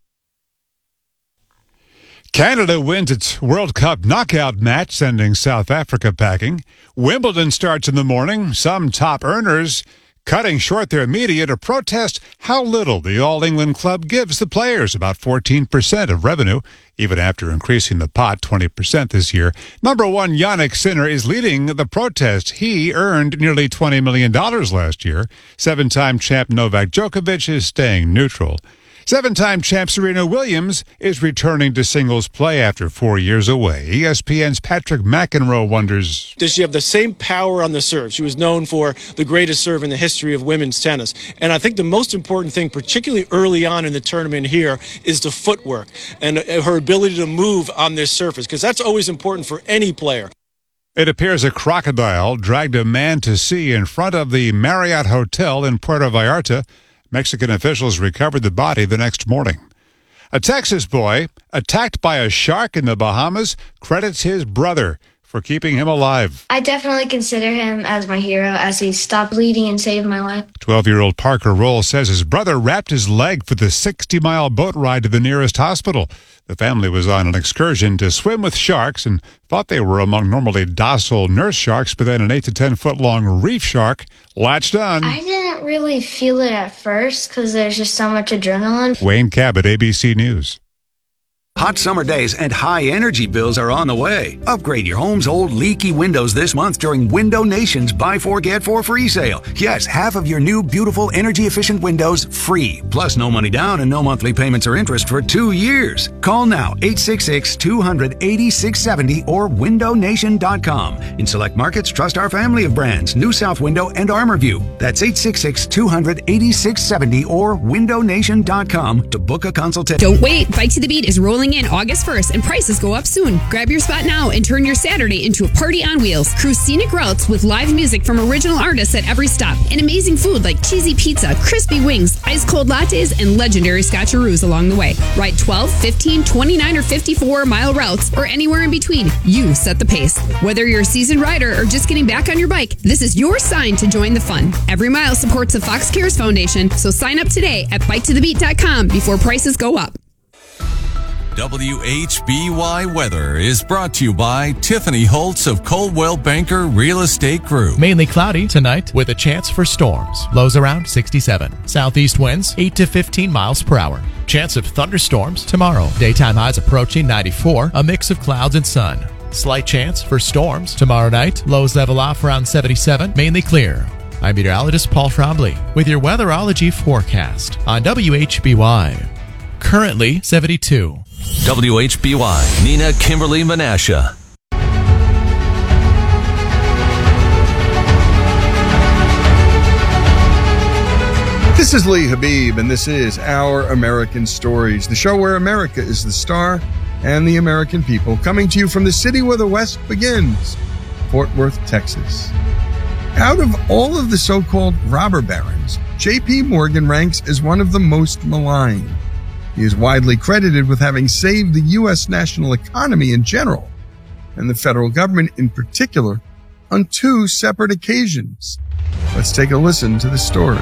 S28: Canada wins its World Cup knockout match, sending South Africa packing. Wimbledon starts in the morning. Some top earners cutting short their media to protest how little the All England club gives the players, about fourteen percent of revenue, even after increasing the pot twenty percent this year. Number one, Jannik Sinner, is leading the protest. He earned nearly twenty million dollars last year. Seven-time champ Novak Djokovic is staying neutral. Seven-time champ Serena Williams is returning to singles play after four years away. E S P N's Patrick McEnroe wonders,
S10: does she have the same power on the serve? She was known for the greatest serve in the history of women's tennis. And I think the most important thing, particularly early on in the tournament here, is the footwork and her ability to move on this surface, because that's always important for any player.
S28: It appears a crocodile dragged a man to sea in front of the Marriott Hotel in Puerto Vallarta. Mexican officials recovered the body the next morning. A Texas boy attacked by a shark in the Bahamas credits his brother for keeping him alive.
S11: I definitely consider him as my hero, as he stopped bleeding and saved my life.
S28: twelve-year-old Parker Roll says his brother wrapped his leg for the sixty-mile boat ride to the nearest hospital. The family was on an excursion to swim with sharks and thought they were among normally docile nurse sharks, but then an eight to ten foot long reef shark latched on.
S11: I didn't really feel it at first because there's just so much adrenaline.
S28: Wayne Cabot, A B C News.
S12: Hot summer days and high energy bills are on the way. Upgrade your home's old leaky windows this month during Window Nation's Buy Four Get Four free sale. Yes, half of your new beautiful energy efficient windows free. Plus no money down and no monthly payments or interest for two years. Call now eight six six, two hundred, eighty-six seventy or window nation dot com. In select markets, trust our family of brands, New South Window and ArmorView. That's eight six six, two hundred, eighty-six seventy or window nation dot com to book a consultation.
S13: Don't wait. Bike to the Beat is rolling in August first and prices go up soon. Grab your spot now and turn your Saturday into a party on wheels. Cruise scenic routes with live music from original artists at every stop and amazing food like cheesy pizza, crispy wings, ice cold lattes, and legendary scotcheroos along the way. Ride twelve, fifteen, twenty-nine, or fifty-four mile routes or anywhere in between. You set the pace. Whether you're a seasoned rider or just getting back on your bike, this is your sign to join the fun. Every mile supports the Fox Cares Foundation, so sign up today at bike to the beat dot com before prices go up.
S31: W H B Y Weather is brought to you by Tiffany Holtz of Coldwell Banker Real Estate Group.
S32: Mainly cloudy tonight with a chance for storms. Lows around sixty-seven. Southeast winds eight to fifteen miles per hour. Chance of thunderstorms tomorrow. Daytime highs approaching ninety-four. A mix of clouds and sun. Slight chance for storms tomorrow night. Lows level off around seventy-seven. Mainly clear. I'm meteorologist Paul Trombley with your weatherology forecast on W H B Y. Currently seventy-two.
S31: W H B Y, Nina Kimberly Menasha.
S33: This is Lee Habib, and this is Our American Stories, the show where America is the star and the American people, coming to you from the city where the West begins, Fort Worth, Texas. Out of all of the so-called robber barons, J P. Morgan ranks as one of the most maligned. He is widely credited with having saved the U S national economy in general, and the federal government in particular on two separate occasions. Let's take a listen to the story.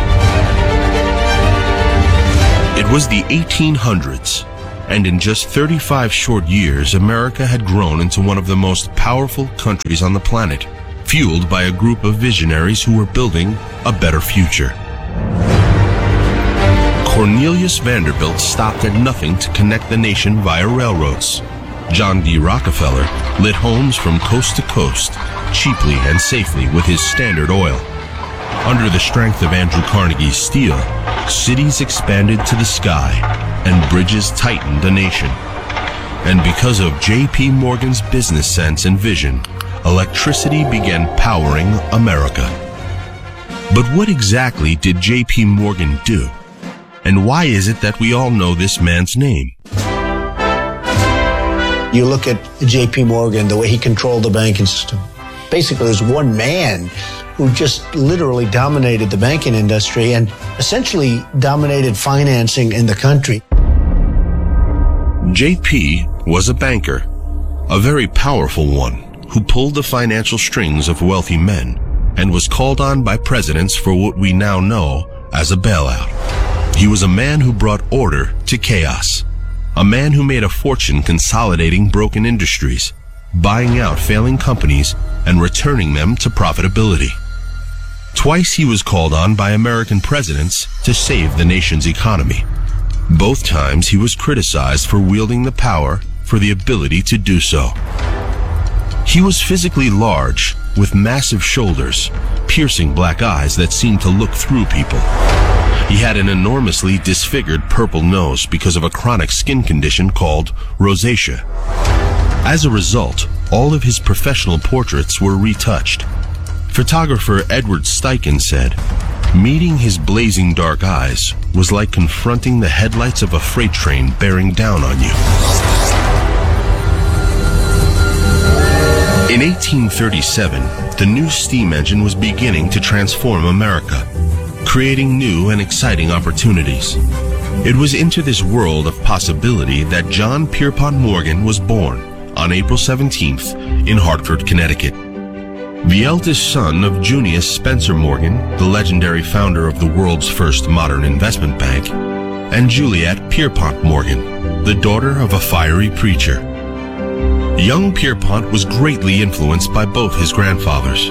S3: It was the eighteen hundreds, and in just thirty-five short years, America had grown into one of the most powerful countries on the planet, fueled by a group of visionaries who were building a better future. Cornelius Vanderbilt stopped at nothing to connect the nation via railroads. John D. Rockefeller lit homes from coast to coast, cheaply and safely with his Standard Oil. Under the strength of Andrew Carnegie's steel, cities expanded to the sky and bridges tightened a nation. And because of J P. Morgan's business sense and vision, electricity began powering America. But what exactly did J P. Morgan do? And why is it that we all know this man's name?
S5: You look at J P. Morgan, the way he controlled the banking system. Basically, there's one man who just literally dominated the banking industry and essentially dominated financing in the country.
S3: J P was a banker, a very powerful one, who pulled the financial strings of wealthy men and was called on by presidents for what we now know as a bailout. He was a man who brought order to chaos, a man who made a fortune consolidating broken industries, buying out failing companies and returning them to profitability. Twice he was called on by American presidents to save the nation's economy. Both times he was criticized for wielding the power for the ability to do so. He was physically large, with massive shoulders, piercing black eyes that seemed to look through people. He had an enormously disfigured purple nose because of a chronic skin condition called rosacea. As a result, all of his professional portraits were retouched. Photographer Edward Steichen said, "Meeting his blazing dark eyes was like confronting the headlights of a freight train bearing down on you." In eighteen thirty-seven, the new steam engine was beginning to transform America, creating new and exciting opportunities. It was into this world of possibility that John Pierpont Morgan was born on April seventeenth in Hartford, Connecticut. The eldest son of Junius Spencer Morgan, the legendary founder of the world's first modern investment bank, and Juliet Pierpont Morgan, the daughter of a fiery preacher. Young Pierpont was greatly influenced by both his grandfathers.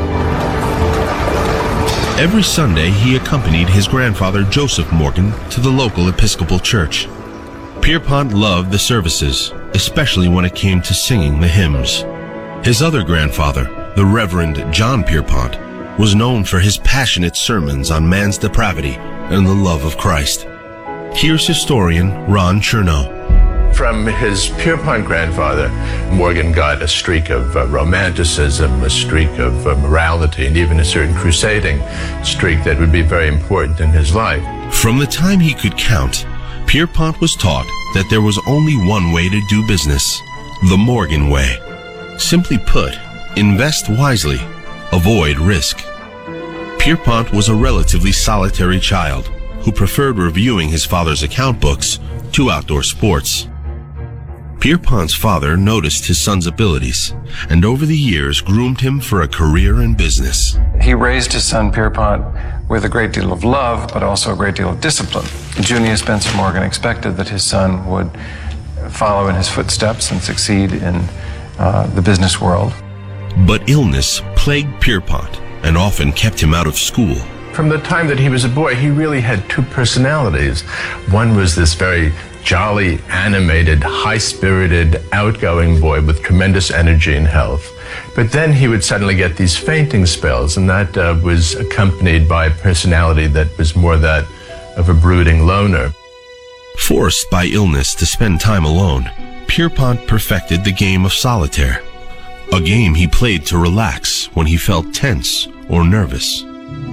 S3: Every Sunday, he accompanied his grandfather Joseph Morgan to the local Episcopal church. Pierpont loved the services, especially when it came to singing the hymns. His other grandfather, the Reverend John Pierpont, was known for his passionate sermons on man's depravity and the love of Christ. Here's historian Ron Chernow.
S14: From his Pierpont grandfather, Morgan got a streak of uh, romanticism, a streak of uh, morality, and even a certain crusading streak that would be very important in his life.
S3: From the time he could count, Pierpont was taught that there was only one way to do business, the Morgan way. Simply put, invest wisely, avoid risk. Pierpont was a relatively solitary child who preferred reviewing his father's account books to outdoor sports. Pierpont's father noticed his son's abilities and over the years groomed him for a career in business.
S15: He raised his son Pierpont with a great deal of love, but also a great deal of discipline. Junius Spencer Morgan expected that his son would follow in his footsteps and succeed in uh, the business world.
S3: But illness plagued Pierpont and often kept him out of school.
S14: From the time that he was a boy, he really had two personalities. One was this very jolly, animated, high-spirited, outgoing boy with tremendous energy and health. But then he would suddenly get these fainting spells, and that uh, was accompanied by a personality that was more that of a brooding loner.
S3: Forced by illness to spend time alone, Pierpont perfected the game of solitaire, a game he played to relax when he felt tense or nervous.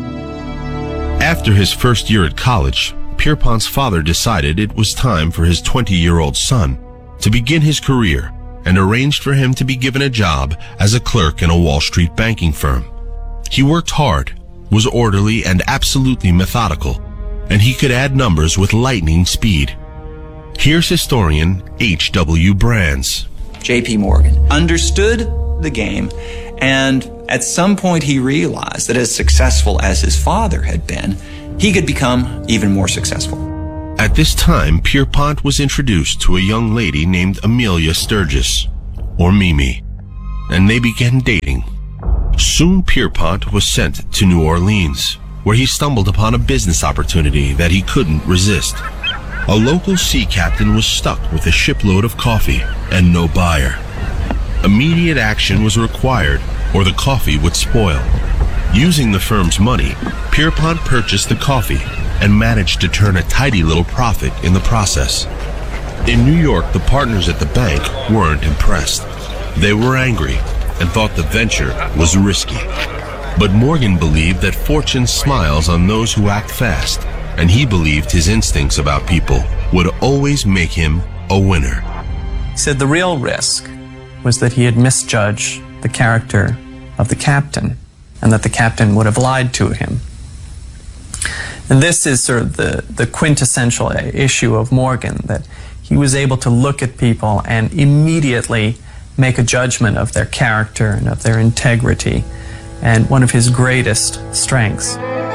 S3: After his first year at college, Pierpont's father decided it was time for his twenty-year-old son to begin his career and arranged for him to be given a job as a clerk in a Wall Street banking firm. He worked hard, was orderly and absolutely methodical, and he could add numbers with lightning speed. Here's historian H W Brands.
S7: J P Morgan understood the game, and at some point he realized that as successful as his father had been, he could become even more successful.
S3: At this time, Pierpont was introduced to a young lady named Amelia Sturgis, or Mimi, and they began dating. Soon Pierpont was sent to New Orleans, where he stumbled upon a business opportunity that he couldn't resist. A local sea captain was stuck with a shipload of coffee and no buyer. Immediate action was required, or the coffee would spoil. Using the firm's money, Pierpont purchased the coffee and managed to turn a tidy little profit in the process. In New York, the partners at the bank weren't impressed. They were angry and thought the venture was risky. But Morgan believed that fortune smiles on those who act fast, and he believed his instincts about people would always make him a winner.
S16: He said the real risk was that he had misjudged the character of the captain, and that the captain would have lied to him. And this is sort of the, the quintessential issue of Morgan, that he was able to look at people and immediately make a judgment of their character and of their integrity, and one of his greatest strengths.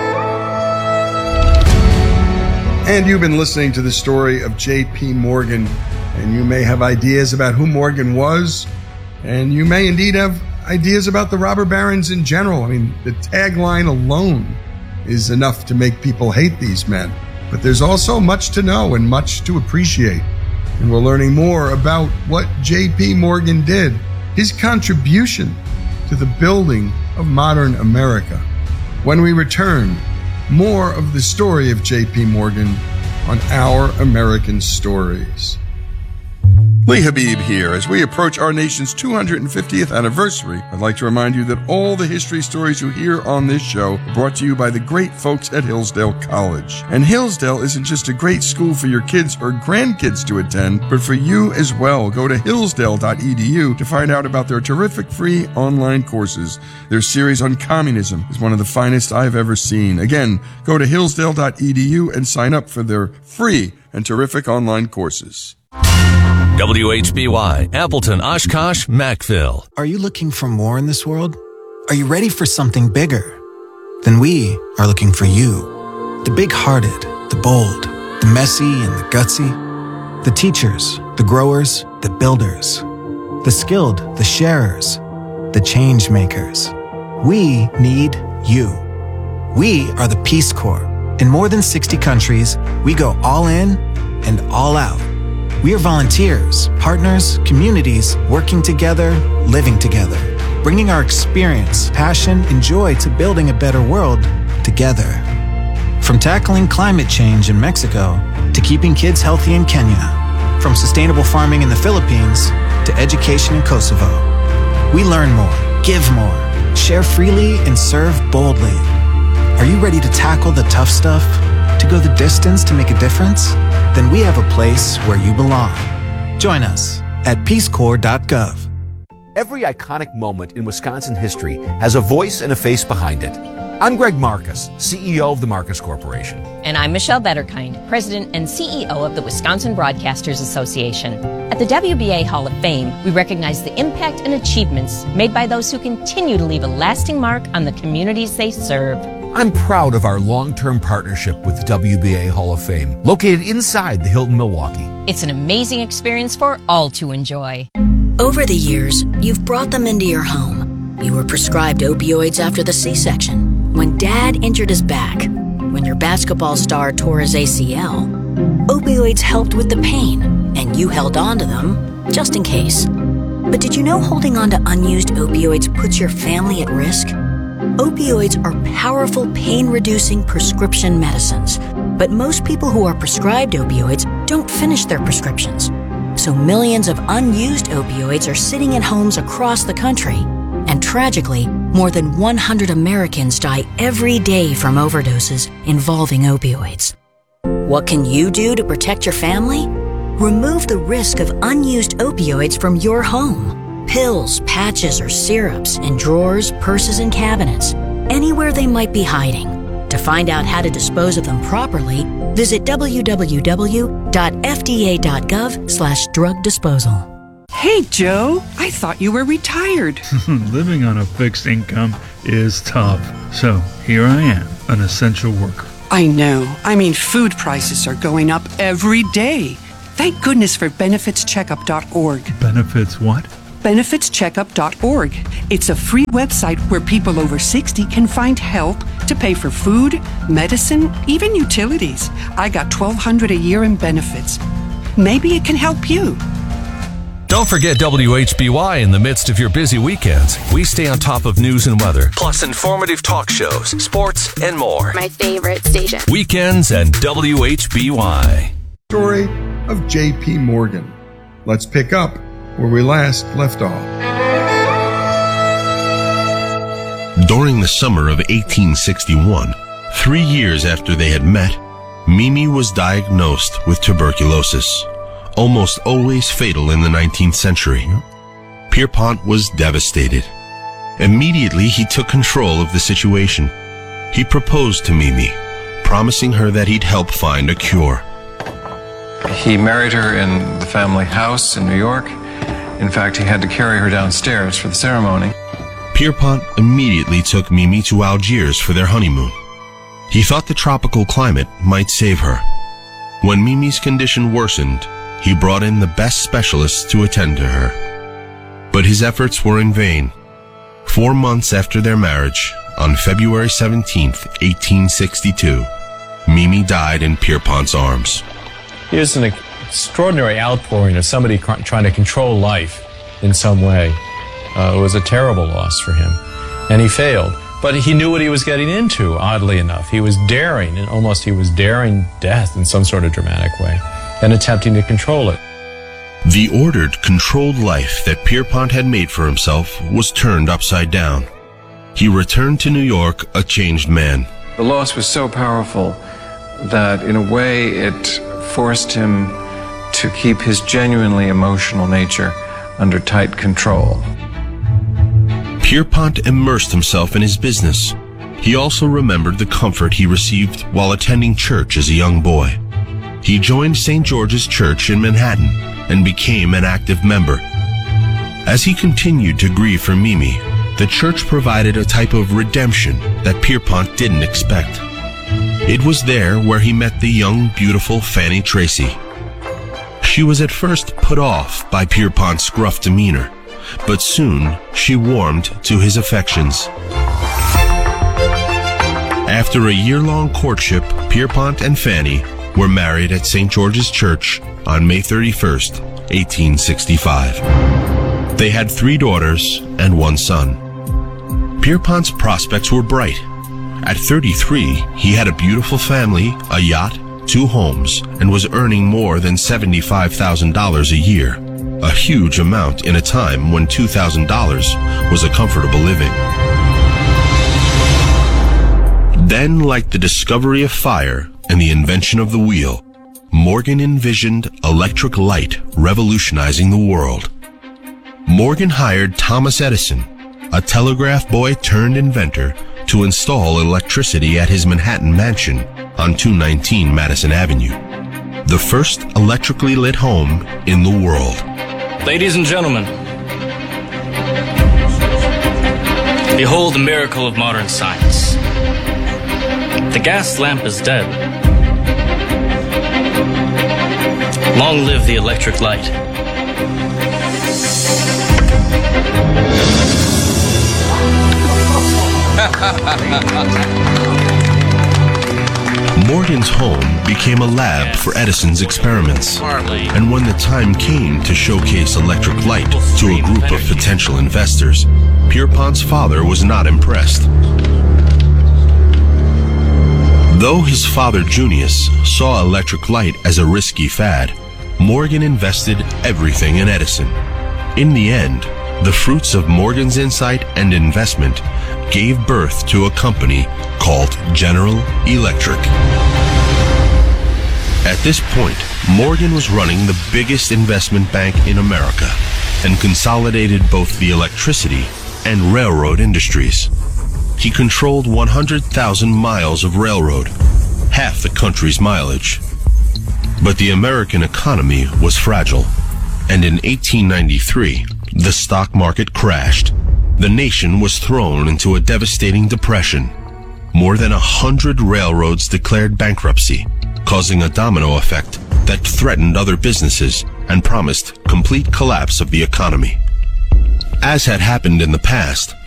S33: And you've been listening to the story of J P Morgan, and you may have ideas about who Morgan was, and you may indeed have ideas about the robber barons in general. I mean, the tagline alone is enough to make people hate these men. But there's also much to know and much to appreciate. And we're learning more about what J P Morgan did, his contribution to the building of modern America. When we return, more of the story of J P Morgan on Our American Stories. Lee Habib here. As we approach our nation's two hundred fiftieth anniversary, I'd like to remind you that all the history stories you hear on this show are brought to you by the great folks at Hillsdale College. And Hillsdale isn't just a great school for your kids or grandkids to attend, but for you as well. Go to hillsdale dot e d u to find out about their terrific free online courses. Their series on communism is one of the finest I've ever seen. Again, go to hillsdale dot e d u and sign up for their free and terrific online courses.
S31: W H B Y, Appleton, Oshkosh, Mackville.
S17: Are you looking for more in this world? Are you ready for something bigger? Then we are looking for you. The big-hearted, the bold, the messy and the gutsy. The teachers, the growers, the builders. The skilled, the sharers, the change makers. We need you. We are the Peace Corps. In more than sixty countries, we go all in and all out. We are volunteers, partners, communities, working together, living together, bringing our experience, passion, and joy to building a better world together. From tackling climate change in Mexico to keeping kids healthy in Kenya, from sustainable farming in the Philippines to education in Kosovo. We learn more, give more, share freely, and serve boldly. Are you ready to tackle the tough stuff? To go the distance to make a difference? Then we have a place where you belong. Join us at peace corps dot gov.
S18: Every iconic moment in Wisconsin history has a voice and a face behind it. I'm Greg Marcus, C E O of the Marcus Corporation.
S19: And I'm Michelle Betterkind, President and C E O of the Wisconsin Broadcasters Association. At the W B A Hall of Fame, we recognize the impact and achievements made by those who continue to leave a lasting mark on the communities they serve.
S18: I'm proud of our long-term partnership with the W B A Hall of Fame, located inside the Hilton Milwaukee.
S19: It's an amazing experience for all to enjoy.
S20: Over the years, you've brought them into your home. You were prescribed opioids after the C-section, when Dad injured his back, when your basketball star tore his A C L. Opioids helped with the pain, and you held on to them just in case. But did you know holding on to unused opioids puts your family at risk? Opioids are powerful pain-reducing prescription medicines, but most people who are prescribed opioids don't finish their prescriptions. So millions of unused opioids are sitting in homes across the country. And tragically, more than one hundred Americans die every day from overdoses involving opioids. What can you do to protect your family? Remove the risk of unused opioids from your home. Pills, patches, or syrups in drawers, purses, and cabinets, anywhere they might be hiding. To find out how to dispose of them properly, visit w w w dot f d a dot gov slash drug disposal.
S1: Hey, Joe, I thought you were retired.
S2: Living on a fixed income is tough. So here I am, an essential worker.
S1: I know. I mean, food prices are going up every day. Thank goodness for benefits checkup dot org.
S2: Benefits what?
S1: benefits checkup dot org. It's a free website where people over sixty can find help to pay for food, medicine, even utilities. I got twelve hundred dollars a year in benefits. Maybe it can help you.
S4: Don't forget W H B Y in the midst of your busy weekends. We stay on top of news and weather, plus informative talk shows, sports, and more.
S8: My favorite station.
S4: Weekends and W H B Y.
S33: Story of J P. Morgan. Let's pick up where we last left off.
S3: During the summer of eighteen sixty-one, three years after they had met, Mimi was diagnosed with tuberculosis, almost always fatal in the nineteenth century. Pierpont was devastated. Immediately, he took control of the situation. He proposed to Mimi, promising her that he'd help find a cure.
S15: He married her in the family house in New York. In fact, he had to carry her downstairs for the ceremony.
S3: Pierpont immediately took Mimi to Algiers for their honeymoon. He thought the tropical climate might save her. When Mimi's condition worsened, he brought in the best specialists to attend to her. But his efforts were in vain. Four months after their marriage, on February seventeenth, eighteen sixty-two, Mimi died in Pierpont's arms.
S21: Here's an extraordinary outpouring of somebody cr- trying to control life in some way. Uh, it was a terrible loss for him, and he failed. But he knew what he was getting into, oddly enough. He was daring, and almost he was daring death in some sort of dramatic way, and attempting to control it.
S3: The ordered, controlled life that Pierpont had made for himself was turned upside down. He returned to New York a changed man.
S15: The loss was so powerful that, in a way, it forced him to keep his genuinely emotional nature under tight control.
S3: Pierpont immersed himself in his business. He also remembered the comfort he received while attending church as a young boy. He joined Saint George's Church in Manhattan and became an active member. As he continued to grieve for Mimi, the church provided a type of redemption that Pierpont didn't expect. It was there where he met the young, beautiful Fanny Tracy. She was at first put off by Pierpont's gruff demeanor, but soon she warmed to his affections. After a year-long courtship, Pierpont and Fanny were married at Saint George's Church on May thirty-first, eighteen sixty-five. They had three daughters and one son. Pierpont's prospects were bright. At thirty-three, he had a beautiful family, a yacht, two homes, and was earning more than seventy-five thousand dollars a year, a huge amount in a time when two thousand dollars was a comfortable living. Then, like the discovery of fire and the invention of the wheel, Morgan envisioned electric light revolutionizing the world. Morgan hired Thomas Edison, a telegraph boy turned inventor, to install electricity at his Manhattan mansion on two nineteen Madison Avenue, the first electrically lit home in the world.
S22: Ladies and gentlemen, behold the miracle of modern science. The gas lamp is dead. Long live the electric light.
S3: Morgan's home became a lab for Edison's experiments, and when the time came to showcase electric light to a group of potential investors, Pierpont's father was not impressed. Though his father Junius saw electric light as a risky fad, Morgan invested everything in Edison. In the end, the fruits of Morgan's insight and investment gave birth to a company called General Electric. At this point, Morgan was running the biggest investment bank in America and consolidated both the electricity and railroad industries. He controlled one hundred thousand miles of railroad, half the country's mileage. But the American economy was fragile. And in eighteen ninety-three, the stock market crashed. The nation was thrown into a devastating depression. More than a hundred railroads declared bankruptcy, causing a domino effect that threatened other businesses and promised complete collapse of the economy. As had happened in the past,